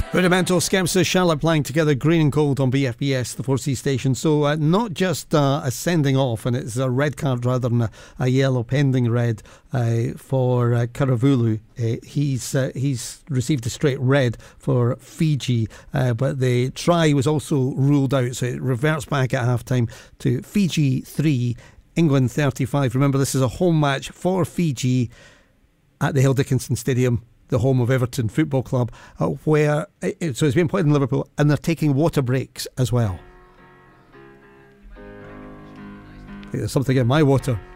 Rudimental Skepsis, Charlotte playing together, Green and Gold on BFBS, the 4C station. So not just a sending off, and it's a red card rather than a yellow pending red for Karavulu. He's received a straight red for Fiji, but the try was also ruled out, so it reverts back at half-time to Fiji 3, England 35. Remember, this is a home match for Fiji at the Hill Dickinson Stadium, the home of Everton Football Club, where so it's being played in Liverpool, and they're taking water breaks as well. There's something in my water.